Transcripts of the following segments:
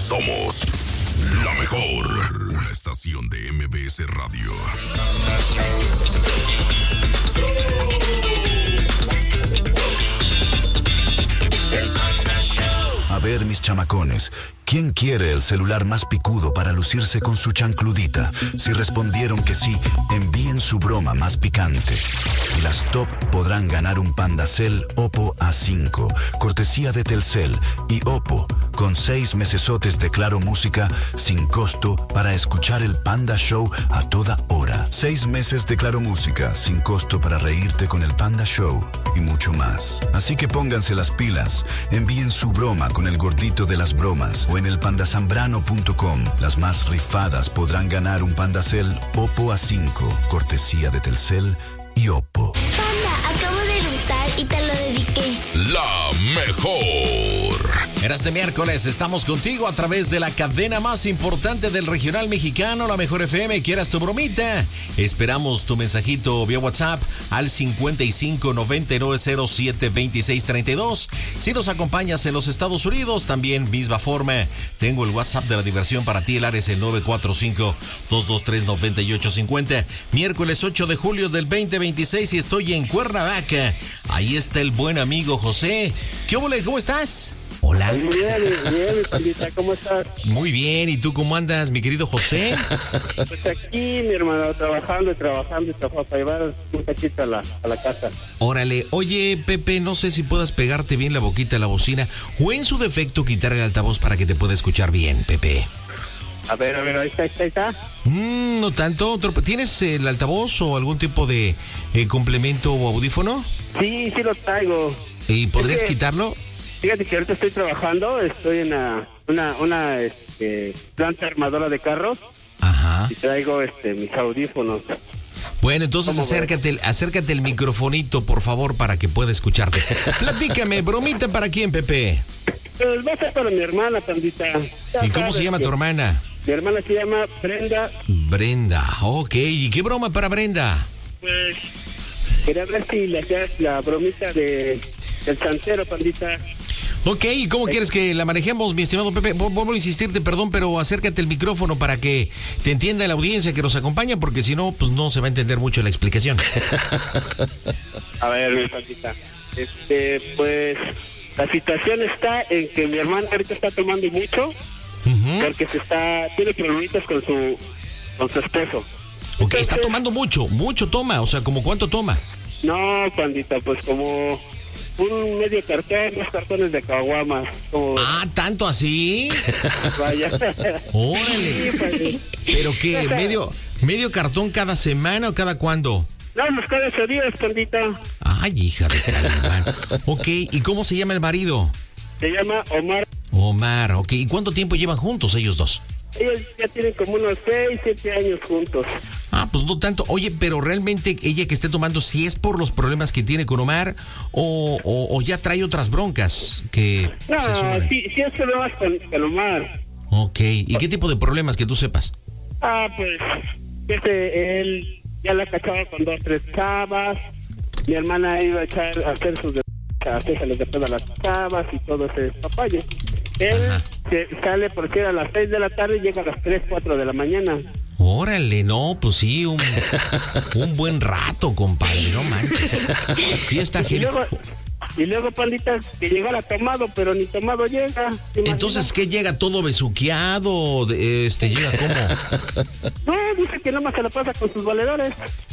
Somos la mejor. Una estación de MBS Radio. A ver, mis chamacones, ¿quién quiere el celular más picudo para lucirse con su chancludita? Si respondieron que sí, envíen su broma más picante. Y las top podrán ganar un Pandacel Oppo A5, cortesía de Telcel y Oppo, con 6 mesesotes de Claro Música sin costo para escuchar el Panda Show a toda hora. 6 meses de Claro Música sin costo para reírte con el Panda Show y mucho más. Así que pónganse las pilas, envíen su broma con el gordito de las bromas o en el pandazambrano.com. Las más rifadas podrán ganar un Pandacel Oppo A5, cortesía de Telcel y Oppo. Panda, acabo de eructar y te lo dediqué. La mejor. En este miércoles estamos contigo a través de la cadena más importante del regional mexicano, la Mejor FM. ¿Quieras tu bromita? Esperamos tu mensajito vía WhatsApp al 55 99 07 26 32. Si nos acompañas en los Estados Unidos, también misma forma. Tengo el WhatsApp de la diversión para ti. El área es el 945-223-9850. Miércoles 8 de julio del 2026 y estoy en Cuernavaca. Ahí está el buen amigo José. ¿Qué óvole? ¿Cómo estás? Hola. Muy bien, Pandita, ¿cómo estás? Muy bien, ¿y tú cómo andas, mi querido José? Pues aquí, mi hermano, trabajando, para llevar un cachito a la casa. Órale, oye, Pepe, no sé si puedas pegarte bien la boquita a la bocina o en su defecto quitar el altavoz para que te pueda escuchar bien, Pepe. A ver, ahí está. No tanto. ¿Tienes el altavoz o algún tipo de complemento o audífono? Sí lo traigo. ¿Y podrías quitarlo? Fíjate que ahorita estoy trabajando, estoy en una planta armadora de carros. Ajá. Y traigo mis audífonos. Bueno, entonces acércate el microfonito, por favor, para que pueda escucharte. Platícame, bromita para quién, Pepe. Pues va a ser para mi hermana, Pandita. ¿Y cómo se llama tu hermana? Mi hermana se llama Brenda. Brenda, ok. ¿Y qué broma para Brenda? Pues quería ver si le hacías la bromita del santero, Pandita. Ok, ¿y cómo quieres que la manejemos, mi estimado Pepe? Vuelvo a insistirte, perdón, pero acércate el micrófono para que te entienda la audiencia que nos acompaña, porque si no, pues no se va a entender mucho la explicación. A ver, mi Pandita. Pues la situación está en que mi hermana ahorita está tomando mucho, porque tiene problemitas con su esposo. Ok, entonces, está tomando mucho toma, o sea, ¿como cuánto toma? No, Pandita, pues como un medio cartón, 2 cartones de caguamas. ¿Tanto así? Vaya. Órale. ¿Pero qué? ¿Medio cartón cada semana o cada cuándo? No, pues cada 8 días, Pandita. Ay, hija de Calimán. Ok, ¿y cómo se llama el marido? Se llama Omar. Omar, ok. ¿Y cuánto tiempo llevan juntos ellos dos? Ellos ya tienen como unos 6, 7 años juntos. Pues no tanto. Oye, pero realmente ella que esté tomando, ¿si es por los problemas que tiene con Omar o ya trae otras broncas que no, se suman? Sí es problemas con Omar. Ok, ¿y qué tipo de problemas que tú sepas? Pues él ya la cachaba con 2, 3 chavas. Mi hermana iba a hacer sus hacérseles después a las chavas y todo ese papayo. Él sale porque era a las 6 de la tarde y llega a las 3, 4 de la mañana. Órale, no, pues sí, un buen rato, compadre, no manches. Sí está genial. Y luego, Pandita, que llegara tomado, pero ni tomado llega. Entonces, ¿qué llega todo besuqueado? ¿Llega cómo? No, dice que nomás se la pasa con sus valedores.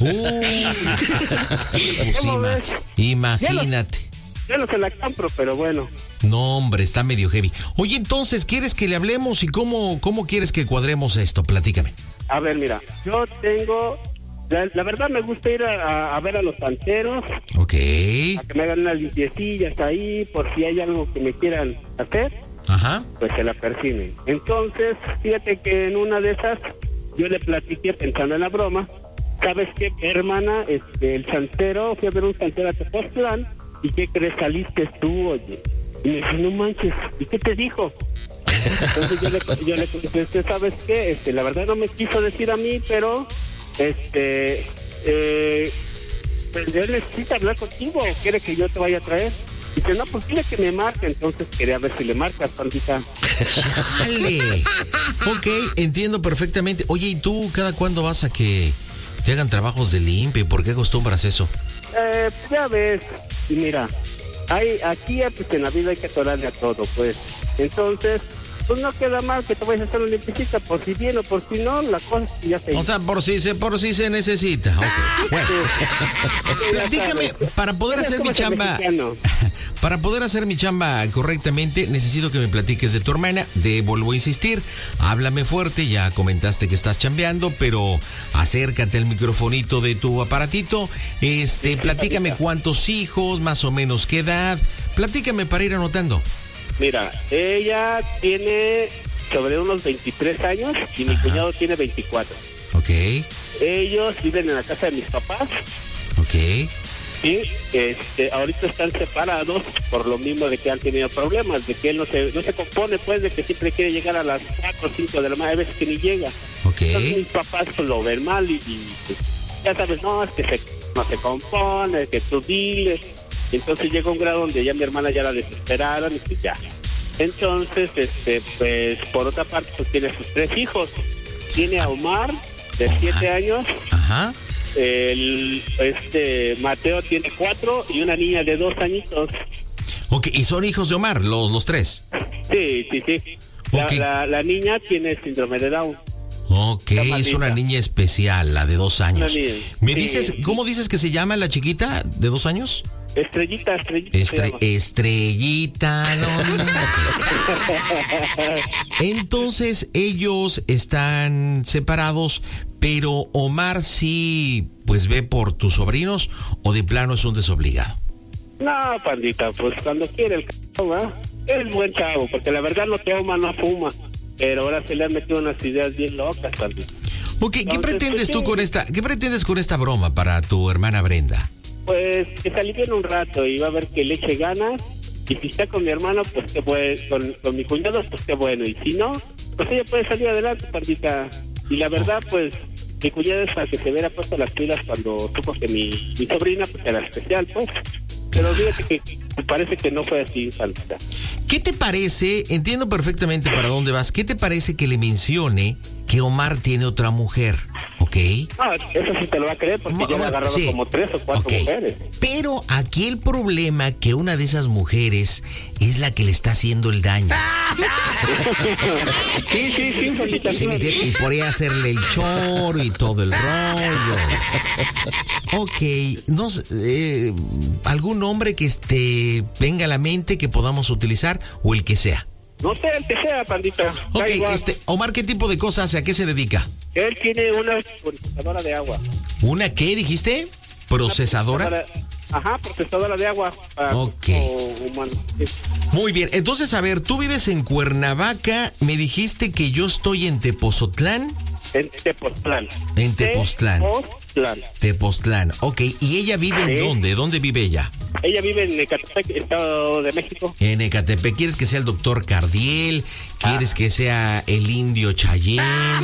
Pues imagínate. Yo no se la compro, pero bueno. No, hombre, está medio heavy. Oye, entonces, ¿quieres que le hablemos y cómo quieres que cuadremos esto? Platícame. A ver, mira, yo tengo... La verdad me gusta ir a ver a los santeros. Ok. A que me hagan unas limpiecillas ahí, por si hay algo que me quieran hacer. Ajá. Pues se la persiguen. Entonces, fíjate que en una de esas, yo le platiqué pensando en la broma. ¿Sabes qué, hermana? El santero, fui a ver un santero a Tepoztlán. ¿Y qué crees? Saliste tú, oye. Y me dice, no manches, ¿y qué te dijo? Entonces yo le contesté, ¿sabes qué? La verdad no me quiso decir a mí, pero pues él necesita hablar contigo, quiere que yo te vaya a traer. Dice, no, pues quiere que me marque. Entonces quería ver si le marcas, Pandita. ¡Chale! Ok, entiendo perfectamente. Oye, ¿y tú cada cuándo vas a que te hagan trabajos de limpia? ¿Por qué acostumbras eso? Ya ves, mira, aquí pues, en la vida hay que atorarle a todo, pues. Entonces, pues no queda mal que te vayas a hacer una limpiecita, por si bien o por si no, la cosa ya se hizo. O sea, por si se necesita. Okay. Bueno. Platícame, para poder hacer mi chamba... Para poder hacer mi chamba correctamente, necesito que me platiques de tu hermana. Vuelvo a insistir, háblame fuerte, ya comentaste que estás chambeando, pero acércate al microfonito de tu aparatito. Platícame cuántos hijos, más o menos qué edad. Platícame para ir anotando. Mira, ella tiene sobre unos 23 años y mi cuñado tiene 24. Ok. Ellos viven en la casa de mis papás. Ok. Y ahorita están separados por lo mismo de que han tenido problemas, de que él no se compone, pues, de que siempre quiere llegar a las 4 o 5 de la mañana, a veces que ni llega. Ok. Entonces mis papás pues, lo ven mal y pues, ya sabes, no, es que no se compone, que tú diles. Entonces llega un grado donde ya mi hermana ya la desesperaron y pues ya. Entonces, pues, por otra parte, pues tiene sus 3 hijos. Tiene a Omar, de 7 años. Ajá. Mateo tiene 4 y una niña de 2 añitos. Ok, ¿y son hijos de Omar, los 3? Sí. Okay. La niña tiene síndrome de Down. Ok, es una niña especial, la de 2 años. ¿Me dices, cómo dices que se llama la chiquita de 2 años? Estrellita. Estrellita, no. Entonces, ellos están separados, pero Omar sí, pues ve por tus sobrinos, o de plano es un desobligado. No, pandita, pues cuando quiere el c***o, ¿va? Es buen chavo, porque la verdad no toma, no fuma, pero ahora se le han metido unas ideas bien locas, pandita. Ok, ¿qué pretendes tú con esta broma para tu hermana Brenda? Pues que se aliviene un rato y va a ver que le eche ganas, y si está con mi hermano, pues qué bueno, con mi cuñado, pues qué bueno, y si no, pues ella puede salir adelante, pandita. Y la verdad, pues, mi cuñada es para que se hubiera puesto las pilas cuando supo que mi sobrina, pues, era especial, pues. Pero fíjate que parece que no fue así, pandita. ¿Qué te parece? Entiendo perfectamente para dónde vas. ¿Qué te parece que le mencione que Omar tiene otra mujer? ¿Ok? Eso sí te lo va a creer porque ya le ha agarrado como 3 o 4 mujeres. Pero aquí el problema que una de esas mujeres es la que le está haciendo el daño. Sí, y por ahí hacerle el choro y todo el rollo. Ok, no sé, ¿algún nombre que venga a la mente que podamos utilizar o el que sea? No sé, el que sea, pandita. Ok, Omar, ¿qué tipo de cosas hace? ¿A qué se dedica? Él tiene una procesadora de agua. ¿Una qué dijiste? ¿Procesadora? Procesadora de agua. Ok. Humano. Sí. Muy bien, entonces, a ver, tú vives en Cuernavaca, me dijiste que yo estoy en Tepozotlán. En Tepoztlán. En Tepoztlán. Tepoztlán, ok. ¿Y ella vive en dónde? ¿Dónde vive ella? Ella vive en Ecatepec, Estado de México. En Ecatepec. ¿Quieres que sea el doctor Cardiel? ¿Quieres que sea el indio Chayén?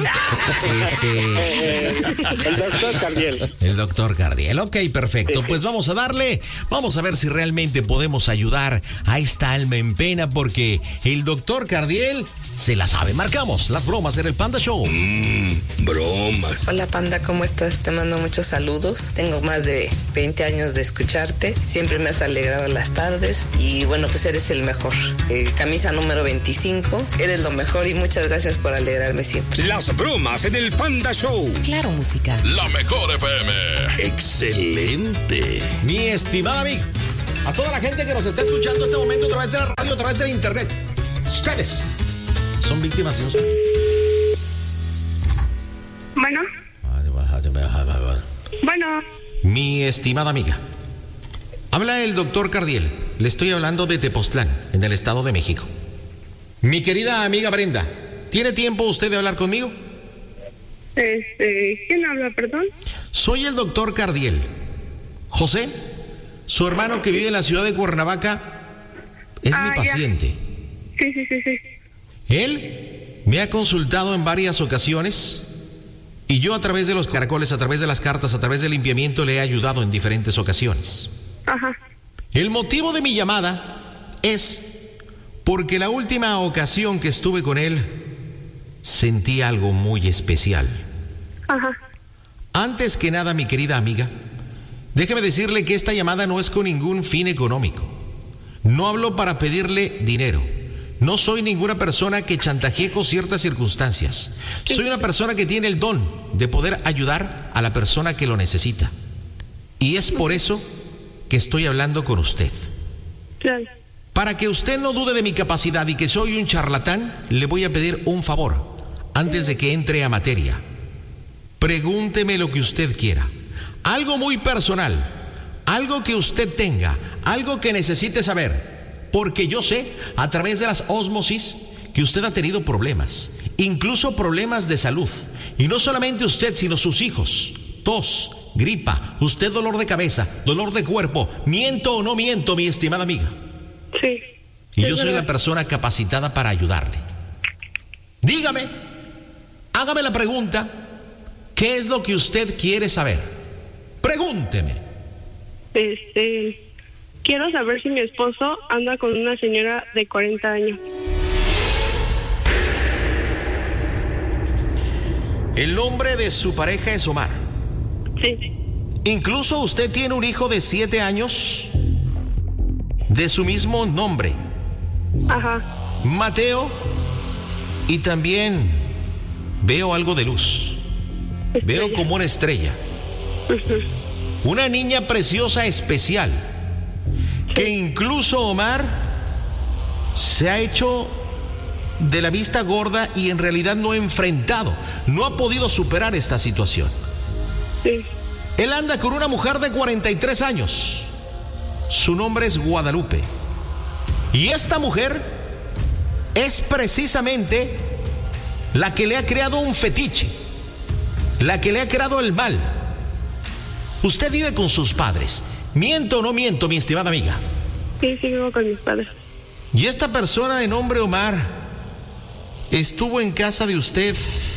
El doctor Cardiel. El doctor Cardiel. Ok, perfecto. Pues vamos a darle. Vamos a ver si realmente podemos ayudar a esta alma en pena, porque el doctor Cardiel se la sabe. Marcamos las bromas en el Panda Show. Bromas. Hola, Panda, ¿cómo estás? Te mando muchos saludos. Tengo más de 20 años de escucharte. Siempre me has alegrado las tardes. Y bueno, pues eres el mejor. Camisa número 25. Eres lo mejor y muchas gracias por alegrarme siempre. Las bromas en el Panda Show. Claro, música. La mejor FM. Excelente. Mi estimada amiga, a toda la gente que nos está escuchando en este momento a través de la radio, a través de la internet, ustedes son víctimas y no son... Bueno. Bueno. Mi estimada amiga, habla el doctor Cardiel. Le estoy hablando de Tepoztlán, en el Estado de México. Mi querida amiga Brenda, ¿tiene tiempo usted de hablar conmigo? ¿Quién habla, perdón? Soy el doctor Cardiel. José, su hermano que vive en la ciudad de Cuernavaca, es mi paciente. Sí. Él me ha consultado en varias ocasiones y yo a través de los caracoles, a través de las cartas, a través del limpiamiento le he ayudado en diferentes ocasiones. Ajá. El motivo de mi llamada es Porque la última ocasión que estuve con él, sentí algo muy especial. Ajá. Antes que nada, mi querida amiga, déjeme decirle que esta llamada no es con ningún fin económico. No hablo para pedirle dinero. No soy ninguna persona que chantajee con ciertas circunstancias. Soy una persona que tiene el don de poder ayudar a la persona que lo necesita. Y es por eso que estoy hablando con usted. Claro. Para que usted no dude de mi capacidad y que soy un charlatán, le voy a pedir un favor antes de que entre a materia. Pregúnteme lo que usted quiera. Algo muy personal, algo que usted tenga, algo que necesite saber. Porque yo sé, a través de las ósmosis, que usted ha tenido problemas, incluso problemas de salud. Y no solamente usted, sino sus hijos. Tos, gripa, usted dolor de cabeza, dolor de cuerpo. ¿Miento o no miento, mi estimada amiga? Sí. Y yo soy la persona capacitada para ayudarle. Dígame, hágame la pregunta, ¿qué es lo que usted quiere saber? Pregúnteme. Quiero saber si mi esposo anda con una señora de 40 años. El nombre de su pareja es Omar. Sí. Incluso usted tiene un hijo de 7 años de su mismo nombre. Ajá. Mateo. Y también veo algo de luz. Veo como una estrella. Una niña preciosa especial. Que incluso Omar se ha hecho de la vista gorda y en realidad no ha enfrentado, no ha podido superar esta situación. Sí. Él anda con una mujer de 43 años. Su nombre es Guadalupe. Y esta mujer es precisamente la que le ha creado un fetiche, la que le ha creado el mal. Usted vive con sus padres. ¿Miento o no miento, mi estimada amiga? Sí, vivo con mis padres. Y esta persona de nombre Omar estuvo en casa de usted,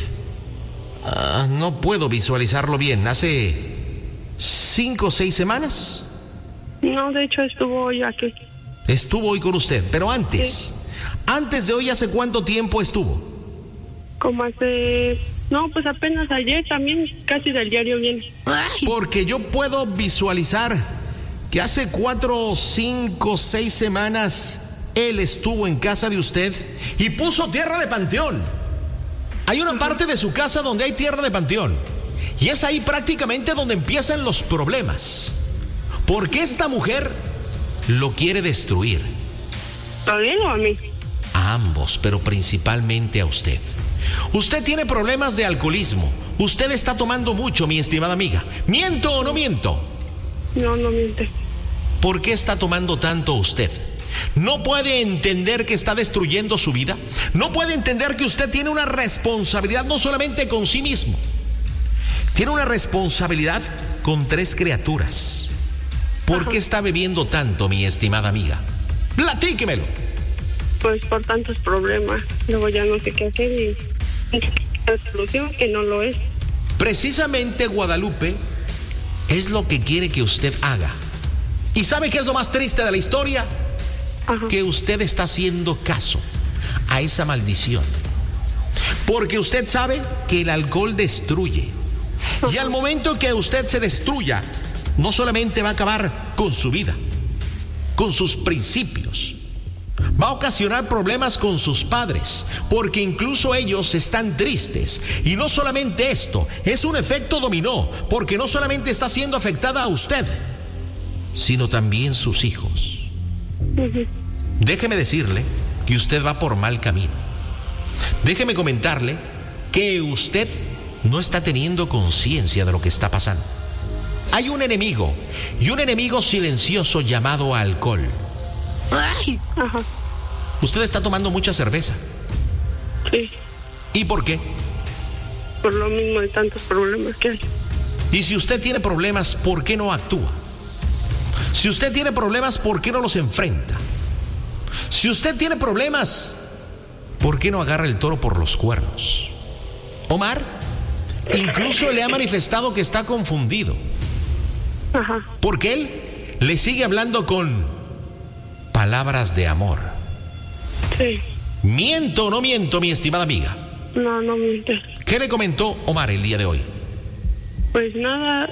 no puedo visualizarlo bien, hace 5 o 6 semanas. No, de hecho estuvo hoy aquí. Estuvo hoy con usted, pero antes, sí. Antes de hoy, ¿hace cuánto tiempo estuvo? Como hace... No, pues apenas ayer también, casi del diario viene. Porque yo puedo visualizar que hace 4, 5, 6 semanas él estuvo en casa de usted y puso tierra de panteón. Hay una parte de su casa donde hay tierra de panteón y es ahí prácticamente donde empiezan los problemas. Porque esta mujer lo quiere destruir. ¿A él o a mí? A ambos, pero principalmente a usted. Usted tiene problemas de alcoholismo. Usted está tomando mucho, mi estimada amiga. ¿Miento o no miento? No, no miente. ¿Por qué está tomando tanto usted? ¿No puede entender que está destruyendo su vida? ¿No puede entender que usted tiene una responsabilidad no solamente con sí mismo? Tiene una responsabilidad con 3 criaturas. ¿Por qué está bebiendo tanto, mi estimada amiga? Platíquemelo. Pues por tantos problemas. Luego ya no sé qué hacer y la solución que no lo es. Precisamente Guadalupe es lo que quiere que usted haga. ¿Y sabe qué es lo más triste de la historia? Ajá. Que usted está haciendo caso a esa maldición. Porque usted sabe que el alcohol destruye. Y al momento que usted se destruya, no solamente va a acabar con su vida, con sus principios, va a ocasionar problemas con sus padres, porque incluso ellos están tristes. Y no solamente esto, es un efecto dominó, porque no solamente está siendo afectada a usted, sino también sus hijos. Déjeme decirle que usted va por mal camino. Déjeme comentarle que usted no está teniendo conciencia de lo que está pasando. Hay un enemigo, y un enemigo silencioso llamado alcohol. Ay. Ajá. Usted está tomando mucha cerveza. Sí. ¿Y por qué? Por lo mismo de tantos problemas que hay. Y si usted tiene problemas, ¿por qué no actúa? Si usted tiene problemas, ¿por qué no los enfrenta? Si usted tiene problemas, ¿por qué no agarra el toro por los cuernos? Omar incluso le ha manifestado que está confundido. Ajá. Porque él le sigue hablando con palabras de amor. Sí. ¿Miento o no miento, mi estimada amiga? No, no mientes. ¿Qué le comentó Omar el día de hoy? Pues nada,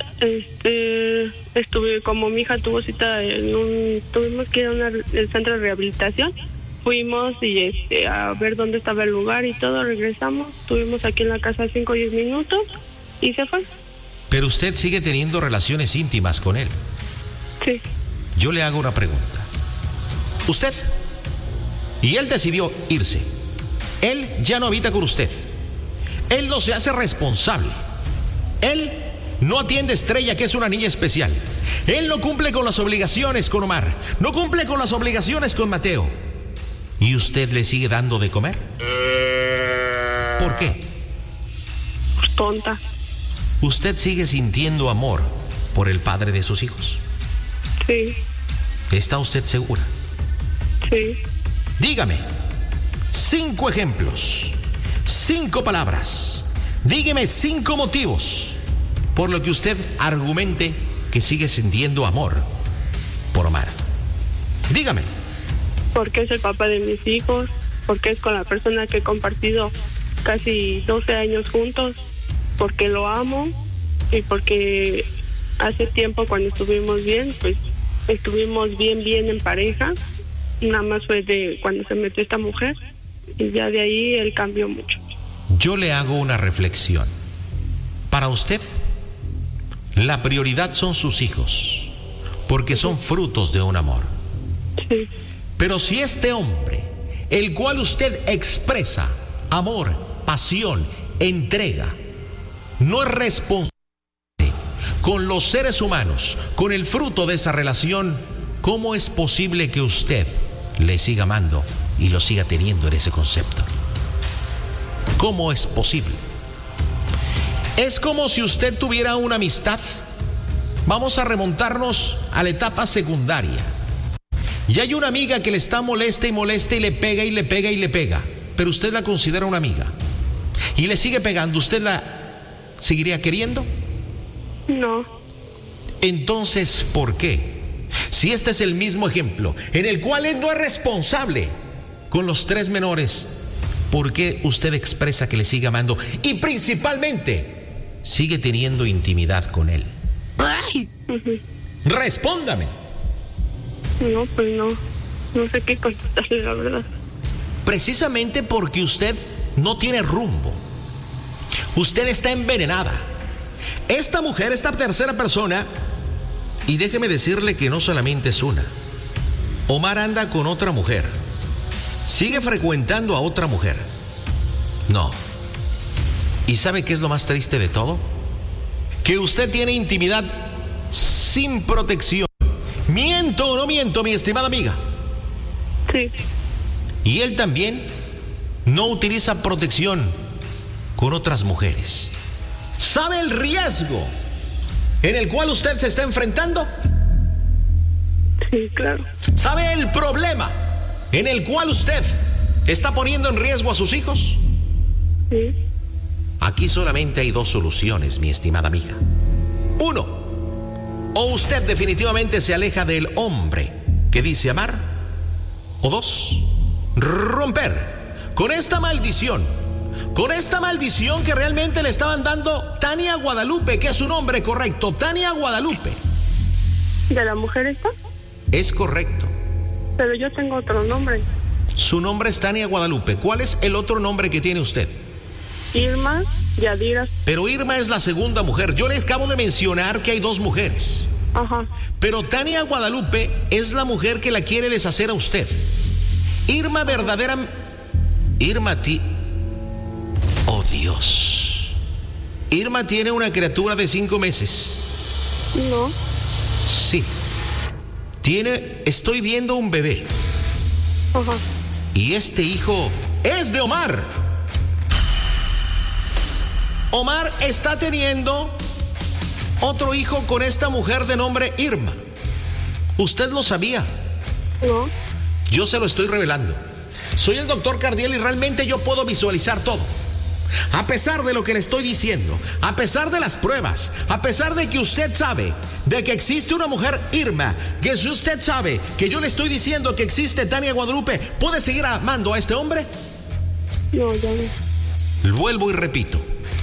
estuve, como mi hija tuvo cita tuvimos que ir a el centro de rehabilitación. Fuimos y a ver dónde estaba el lugar y todo, regresamos. Estuvimos aquí en la casa 5 o 10 minutos y se fue. Pero usted sigue teniendo relaciones íntimas con él. Sí. Yo le hago una pregunta. Usted, y él decidió irse. Él ya no habita con usted. Él no se hace responsable. Él no atiende a Estrella, que es una niña especial. Él no cumple con las obligaciones con Omar. No cumple con las obligaciones con Mateo. ¿Y usted le sigue dando de comer? ¿Por qué? Tonta. ¿Usted sigue sintiendo amor por el padre de sus hijos? Sí. ¿Está usted segura? Sí. Dígame 5 ejemplos, 5 palabras. Dígame 5 motivos por lo que usted argumente que sigue sintiendo amor por Omar. Dígame. Porque es el papá de mis hijos, porque es con la persona que he compartido casi 12 años juntos, porque lo amo y porque hace tiempo cuando estuvimos bien, pues estuvimos bien en pareja. Nada más fue de cuando se metió esta mujer y ya de ahí él cambió mucho. Yo le hago una reflexión. Para usted, la prioridad son sus hijos, porque son frutos de un amor. Sí. Pero si este hombre, el cual usted expresa amor, pasión, entrega, no es responsable con los seres humanos, con el fruto de esa relación, ¿cómo es posible que usted le siga amando y lo siga teniendo en ese concepto? ¿Cómo es posible? Es como si usted tuviera una amistad. Vamos a remontarnos a la etapa secundaria. Y hay una amiga que le está molesta y molesta y le pega y le pega y le pega. Pero usted la considera una amiga. Y le sigue pegando. ¿Usted la seguiría queriendo? No. Entonces, ¿por qué? Si este es el mismo ejemplo en el cual él no es responsable con los 3 menores, ¿por qué usted expresa que le sigue amando y principalmente sigue teniendo intimidad con él? ¡Ay! Respóndame. No, pues no sé qué contestarle, la verdad. Precisamente porque usted no tiene rumbo. Usted está envenenada. Esta mujer, esta tercera persona, y déjeme decirle que no solamente es una. Omar anda con otra mujer. Sigue frecuentando a otra mujer. No. ¿Y sabe qué es lo más triste de todo? Que usted tiene intimidad sin protección. ¿Miento o no miento, mi estimada amiga? Sí. Y él también no utiliza protección con otras mujeres. ¿Sabe el riesgo en el cual usted se está enfrentando? Sí, claro. ¿Sabe el problema en el cual usted está poniendo en riesgo a sus hijos? Sí. Aquí solamente hay 2 soluciones, mi estimada amiga. 1, o usted definitivamente se aleja del hombre que dice amar. O 2, romper con esta maldición. Con esta maldición que realmente le estaban dando Tania Guadalupe, que es su nombre correcto, Tania Guadalupe. ¿De la mujer esta? Es correcto. Pero yo tengo otro nombre. Su nombre es Tania Guadalupe. ¿Cuál es el otro nombre que tiene usted? Irma Yadira. Pero Irma es la segunda mujer. Yo le acabo de mencionar que hay 2 mujeres. Ajá. Pero Tania Guadalupe es la mujer que la quiere deshacer a usted. Irma verdadera. Oh, Dios. Irma tiene una criatura de 5 meses. No. Sí. Estoy viendo un bebé. Ajá. Y este hijo es de Omar. Omar está teniendo otro hijo con esta mujer de nombre Irma. ¿Usted lo sabía? No. Yo se lo estoy revelando. Soy el doctor Cardiel y realmente yo puedo visualizar todo. A pesar de lo que le estoy diciendo, a pesar de las pruebas, a pesar de que usted sabe de que existe una mujer Irma, que si usted sabe que yo le estoy diciendo que existe Tania Guadalupe, ¿puede seguir amando a este hombre? No, ya no. Vuelvo y repito.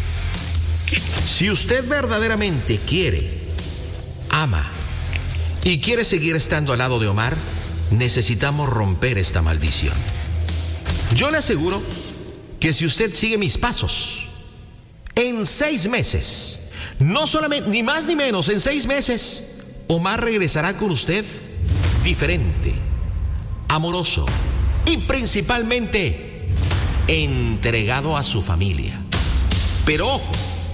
Si usted verdaderamente quiere, ama y quiere seguir estando al lado de Omar, necesitamos romper esta maldición. Yo le aseguro que si usted sigue mis pasos, en 6 meses, no solamente, ni más ni menos, en 6 meses, Omar regresará con usted diferente, amoroso y principalmente entregado a su familia. Pero ojo,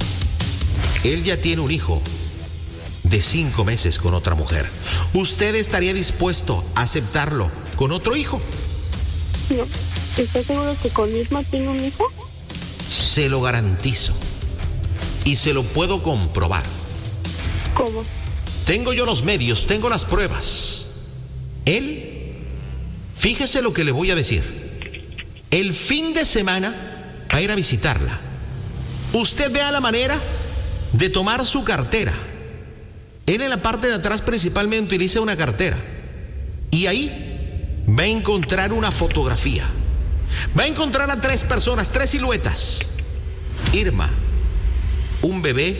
él ya tiene un hijo de 5 meses con otra mujer. ¿Usted estaría dispuesto a aceptarlo con otro hijo? No. ¿Estás seguro que con Irma tiene un hijo? Se lo garantizo. Y se lo puedo comprobar. ¿Cómo? Tengo yo los medios, tengo las pruebas. Él, fíjese lo que le voy a decir. El fin de semana va a ir a visitarla. Usted vea la manera de tomar su cartera. Él en la parte de atrás principalmente utiliza una cartera. Y ahí va a encontrar una fotografía. Va a encontrar a 3 personas, 3 siluetas. Irma, un bebé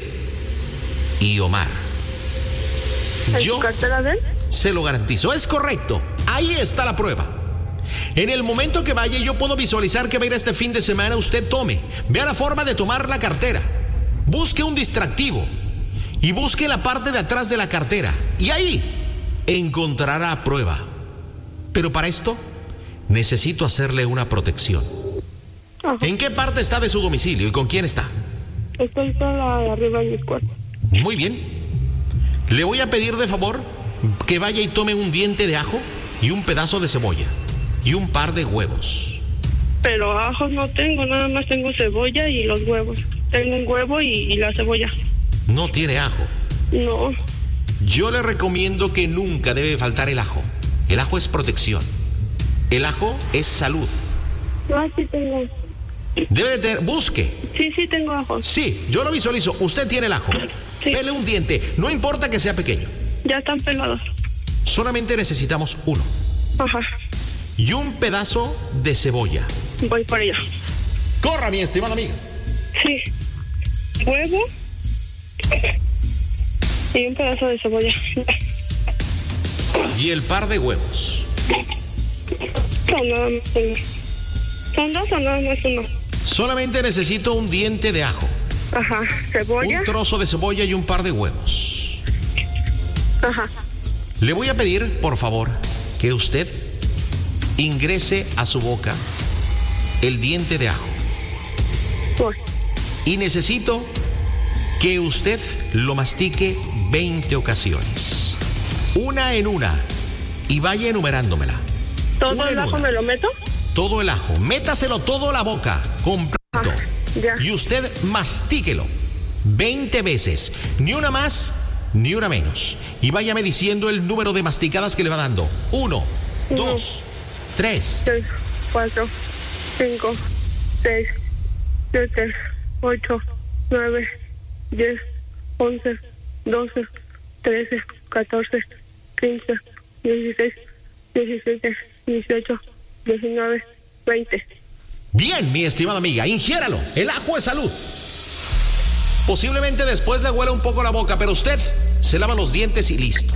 y Omar. ¿En su cartera de él? Se lo garantizo, es correcto. Ahí está la prueba. En el momento que vaya, yo puedo visualizar que va a ir este fin de semana. Usted tome, vea la forma de tomar la cartera. Busque un distractivo y busque la parte de atrás de la cartera. Y ahí encontrará prueba. Pero para esto necesito hacerle una protección. Ajá. ¿En qué parte está de su domicilio y con quién está? Estoy sola arriba en mis cuartos. Muy bien. Le voy a pedir de favor que vaya y tome un diente de ajo y un pedazo de cebolla y un par de huevos. Pero ajos no tengo, nada más tengo cebolla y los huevos. Tengo un huevo y la cebolla. No tiene ajo. No. Yo le recomiendo que nunca debe faltar el ajo. El ajo es protección. El ajo es salud. Ah, sí tengo. Debe de tener, busque. Sí, tengo ajos. Sí, yo lo visualizo. Usted tiene el ajo. Sí. Pele un diente, no importa que sea pequeño. Ya están pelados. Solamente necesitamos uno. Ajá. Y un pedazo de cebolla. Voy para allá. Corra, mi estimada amiga. Sí. Huevo y un pedazo de cebolla. Y el par de huevos. Son nada más uno. ¿Son 2 o nada más uno? Solamente necesito un diente de ajo, Ajá. Cebolla. un trozo de cebolla y un par de huevos. Ajá. Le voy a pedir, por favor, que usted ingrese a su boca el diente de ajo. Voy. Y necesito que usted lo mastique 20 ocasiones. Una en una. Y vaya enumerándomela. ¿Todo Una el en ajo una. me lo meto? Todo el ajo. Métaselo todo a la boca, completo. Ya. Y usted mastíquelo 20 veces. Ni una más, ni una menos. Y váyame diciendo el número de masticadas que le va dando. 1, 2, 3. 6, 4, 5, 6, 7, 8, 9, 10, 11, 12, 13, 14, 15, 16, 17, 18, 19, 20. Bien, mi estimada amiga, ingiéralo. El ajo es salud. Posiblemente después le huela un poco la boca, pero usted se lava los dientes y listo.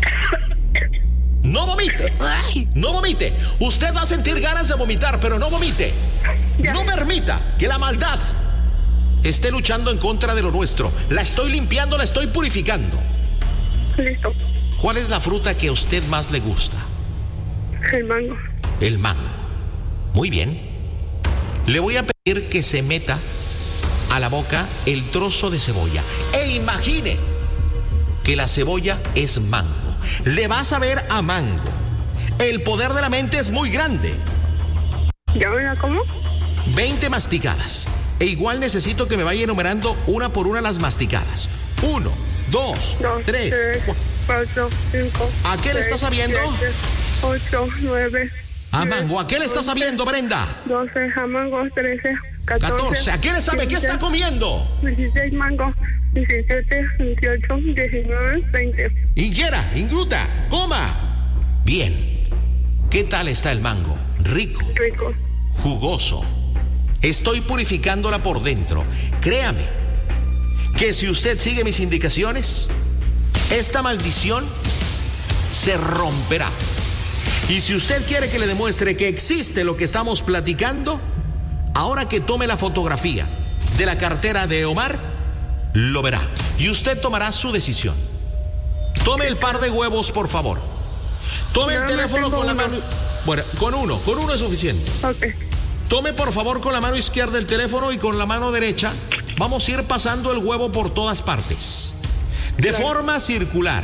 No vomite. No vomite. Usted va a sentir ganas de vomitar, pero no vomite. Ya. No permita que la maldad esté luchando en contra de lo nuestro. La estoy limpiando, la estoy purificando. Listo. ¿Cuál es la fruta que a usted más le gusta? El mango. El mango. Muy bien. Le voy a pedir que se meta a la boca el trozo de cebolla. E imagine que la cebolla es mango. Le va a saber a mango. El poder de la mente es muy grande. ¿Ya me la como? 20 masticadas. E igual necesito que me vaya enumerando una por una las masticadas. 1, 2, 2, 3. 4, 5. ¿A qué le está sabiendo? 7, 8, 9. A mango. ¿A qué le está sabiendo, Brenda? 12, a mango, 13, 14. ¿A qué le sabe? ¿Qué está comiendo? 16 mango. 17, 18, 19, 20. Ingera, ingruta, coma. Bien. ¿Qué tal está el mango? Rico. Rico. Jugoso. Estoy purificándola por dentro. Créame que si usted sigue mis indicaciones, esta maldición se romperá. Y si usted quiere que le demuestre que existe lo que estamos platicando, ahora que tome la fotografía de la cartera de Omar, lo verá. Y usted tomará su decisión. Tome el par de huevos, por favor. Tome el teléfono con la mano. Bueno, con uno es suficiente. Ok. Tome por favor con la mano izquierda el teléfono y con la mano derecha vamos a ir pasando el huevo por todas partes. De forma circular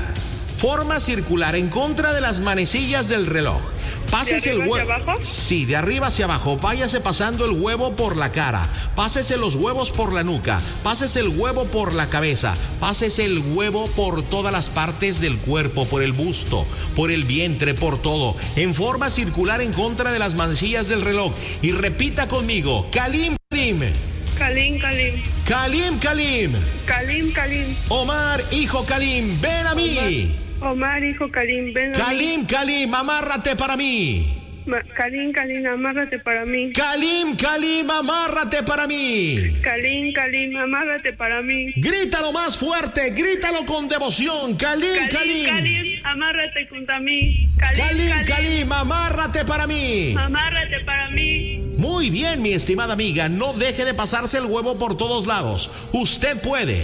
en contra de las manecillas del reloj. Pásese el huevo. ¿De arriba hacia abajo? Sí, de arriba hacia abajo. Váyase pasando el huevo por la cara. Pásese los huevos por la nuca. Pásese el huevo por la cabeza. Pásese el huevo por todas las partes del cuerpo, por el busto, por el vientre, por todo. En forma circular en contra de las manecillas del reloj. Y repita conmigo. Kalim, Kalim. Kalim, Kalim. Kalim, Kalim. Kalim, Kalim. Omar, hijo Kalim, ven a mí. Omar, hijo Kalim, ven a mí. Kalim, Kalim, amárrate para mí. Kalim, Kalim, amárrate para mí. Kalim, Kalim, amárrate para mí. Kalim, Kalim, amárrate para mí. Grítalo más fuerte, grítalo con devoción. Kalim, Kalim. Kalim, amárrate junto a mí. Kalim, Kalim, amárrate para mí. Amárrate para mí. Muy bien, mi estimada amiga, no deje de pasarse el huevo por todos lados. Usted puede.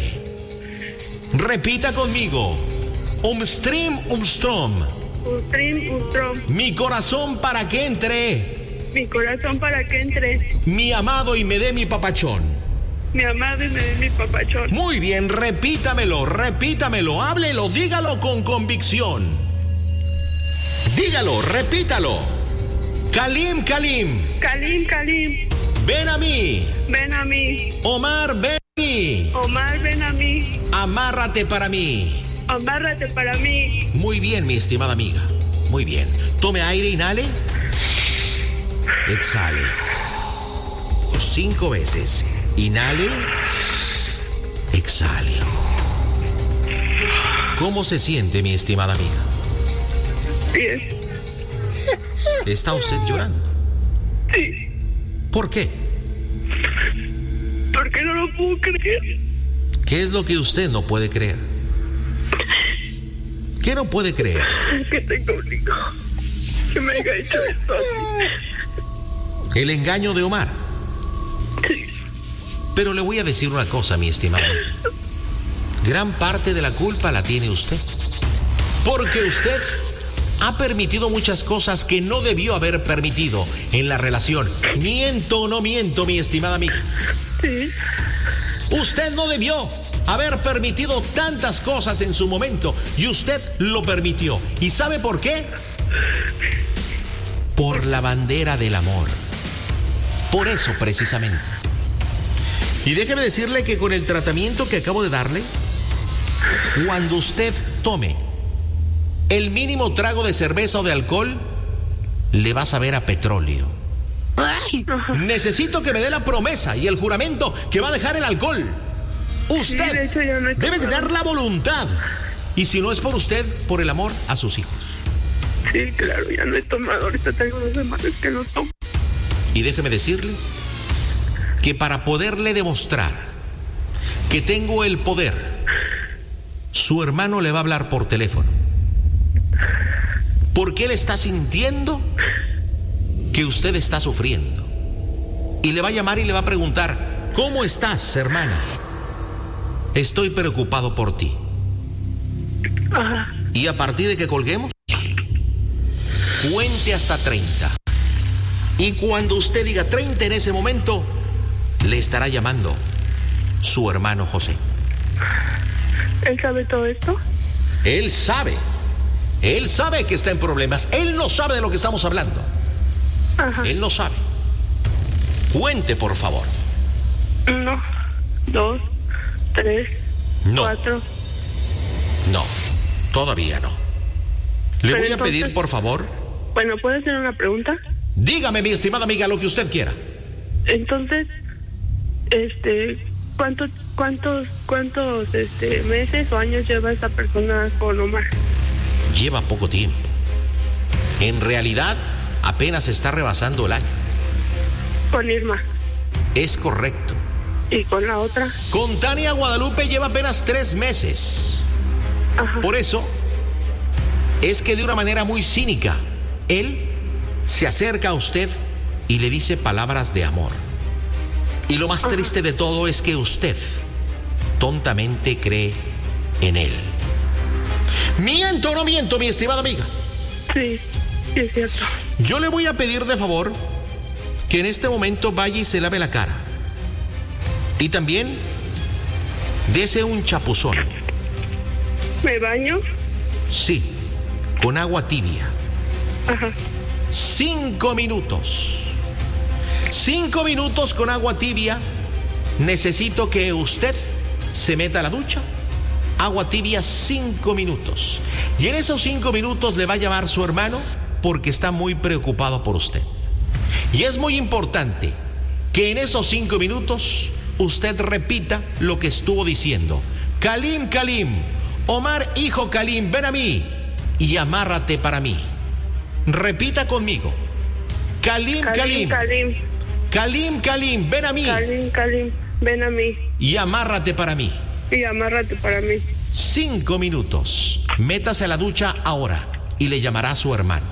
Repita conmigo. Umstrim, umstrom. Umstrim, umstrom. Mi corazón para que entre. Mi corazón para que entre. Mi amado y me dé mi papachón. Mi amado y me dé mi papachón. Muy bien, repítamelo, háblelo, dígalo con convicción. Dígalo, repítalo. Kalim, Kalim. Kalim, Kalim. Ven a mí. Ven a mí. Omar, ven a mí. Omar, ven a mí. Amárrate para mí. Amárrate para mí. Muy bien, mi estimada amiga. Muy bien. Tome aire, inhale. Exhale. 5 veces. Inhale. Exhale. ¿Cómo se siente, mi estimada amiga? Bien. ¿Está usted llorando? Sí. ¿Por qué? Porque no lo puedo creer. ¿Qué es lo que usted no puede creer? ¿Qué no puede creer? Que tengo un hijo que me haya hecho esto a mí. El engaño de Omar. Sí. Pero le voy a decir una cosa, mi estimado. Gran parte de la culpa la tiene usted. Porque usted ha permitido muchas cosas que no debió haber permitido en la relación. ¿Miento o no miento, mi estimada amiga? Sí. Usted no debió haber permitido tantas cosas en su momento y usted lo permitió. ¿Y sabe por qué? Por la bandera del amor. Por eso precisamente. Y déjeme decirle que con el tratamiento que acabo de darle, cuando usted tome el mínimo trago de cerveza o de alcohol, le va a saber a petróleo. Necesito que me dé la promesa y el juramento que va a dejar el alcohol. Usted Sí, de hecho, yo no he debe tomado. tener la voluntad. Y si no es por usted, por el amor a sus hijos. Sí, claro, ya no he tomado. Ahorita tengo 2 semanas que no tomo. Y déjeme decirle que para poderle demostrar que tengo el poder, su hermano le va a hablar por teléfono. Porque él está sintiendo que usted está sufriendo. Y le va a llamar y le va a preguntar: ¿cómo estás, hermana? Estoy preocupado por ti. Ajá. Y a partir de que colguemos, cuente hasta 30. Y cuando usted diga 30 en ese momento, le estará llamando su hermano José. ¿Él sabe todo esto? Él sabe que está en problemas. Él no sabe de lo que estamos hablando. Ajá. Él no sabe. Cuente, por favor. 1, 2, 3, No. 4. No, todavía no. Le Pero voy a entonces- pedir, por favor. Bueno, ¿puedo hacer una pregunta? Dígame, mi estimada amiga, lo que usted quiera. Entonces, ¿Cuántos meses o años lleva esta persona con Omar? Lleva poco tiempo. En realidad, apenas está rebasando el año. Con Irma. Es correcto. ¿Y con la otra? Con Tania Guadalupe lleva apenas 3 meses. Ajá. Por eso, es que de una manera muy cínica, él se acerca a usted y le dice palabras de amor. Y lo más triste de todo es que usted tontamente cree en él. ¿Miento o no miento, mi estimada amiga? Sí, es cierto. Yo le voy a pedir de favor que en este momento vaya y se lave la cara. Y también dese un chapuzón. ¿Me baño? Sí, con agua tibia. Ajá. 5 minutos. 5 minutos con agua tibia. Necesito que usted se meta a la ducha. Agua tibia 5 minutos. Y en esos 5 minutos le va a llamar su hermano porque está muy preocupado por usted. Y es muy importante que en esos 5 minutos usted repita lo que estuvo diciendo. Kalim, Kalim, Omar, hijo Kalim, ven a mí y amárrate para mí. Repita conmigo. Kalim, Kalim, Kalim. Kalim, Kalim, ven a mí. Kalim, Kalim, ven a mí. Y amárrate para mí. Y amárrate para mí. 5 minutos. Métase a la ducha ahora y le llamará a su hermano.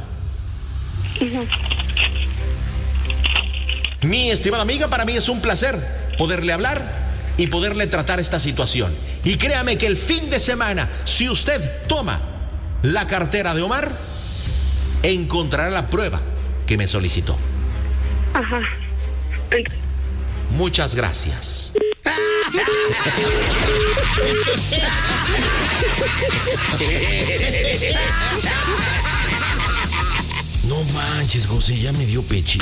Mi estimada amiga, para mí es un placer poderle hablar y poderle tratar esta situación. Y créame que el fin de semana, si usted toma la cartera de Omar, encontrará la prueba que me solicitó. Ajá. Muchas gracias. No manches, José, ya me dio pechito.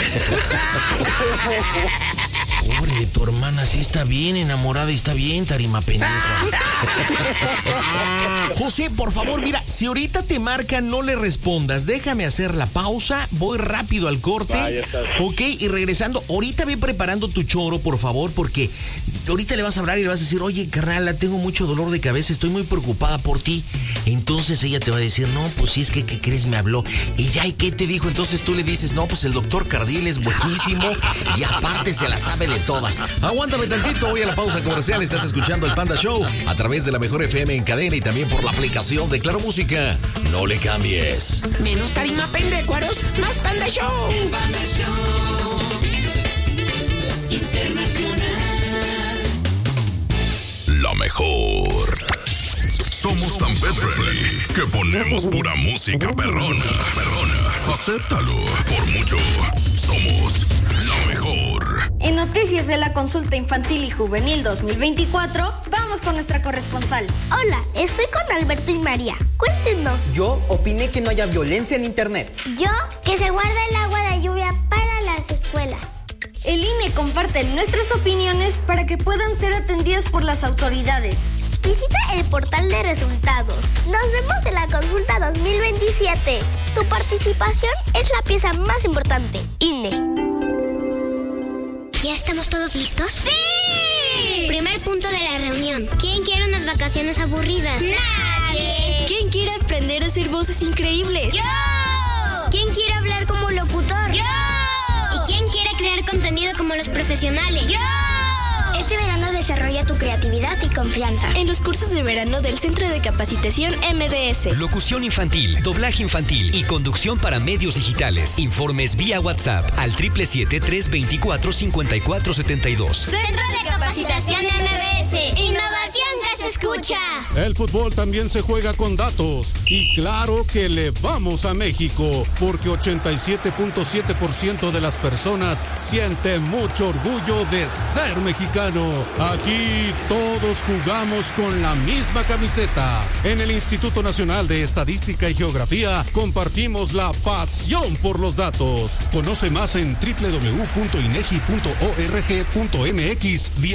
Pobre de tu hermana, sí está bien enamorada y está bien tarima pendeja. José, por favor, mira, si ahorita te marcan, no le respondas. Déjame hacer la pausa, voy rápido al corte. Ok, y regresando, ahorita ve preparando tu choro, por favor, porque ahorita le vas a hablar y le vas a decir, oye, carnala, tengo mucho dolor de cabeza, estoy muy preocupada por ti. Entonces ella te va a decir, no, pues sí, es que, ¿qué crees? Me habló. Y ya, ¿y qué te dijo? Entonces tú le dices, no, pues el doctor Cardiel es buenísimo y aparte se la sabe de todas. Aguántame tantito, voy a la pausa comercial. Estás escuchando el Panda Show a través de la Mejor FM en cadena y también por la aplicación de Claro Música. No le cambies. Menos tarima pendecuaros, más Panda Show. Panda Show Internacional. La mejor. Somos tan pet friendly que ponemos pura música perrona. Acéptalo. Por mucho, somos la mejor. En noticias de la consulta infantil y juvenil 2024, vamos con nuestra corresponsal. Hola, estoy con Alberto y María. Cuéntenos. Yo opiné que no haya violencia en internet. Yo, que se guarda el agua de lluvia para las escuelas. El INE comparte nuestras opiniones para que puedan ser atendidas por las autoridades. Visita el portal de resultados. Nos vemos en la consulta 2027. Tu participación es la pieza más importante. INE. ¿Ya estamos todos listos? ¡Sí! Primer punto de la reunión. ¿Quién quiere unas vacaciones aburridas? ¡Nadie! ¿Quién quiere aprender a hacer voces increíbles? ¡Yo! ¿Quién quiere hablar como locutor? ¡Yo! ¿Y quién quiere crear contenido como los profesionales? ¡Yo! Este verano desarrolla tu creatividad y confianza. En los cursos de verano del Centro de Capacitación MBS. Locución infantil, doblaje infantil y conducción para medios digitales. Informes vía WhatsApp al 777-324-5472. Centro de Capacitación MBS. Innovación que se escucha. El fútbol también se juega con datos. Y claro que le vamos a México, porque 87.7% de las personas sienten mucho orgullo de ser mexicano. Aquí todos jugamos con la misma camiseta. En el Instituto Nacional de Estadística y Geografía compartimos la pasión por los datos. Conoce más en www.inegi.org.mx.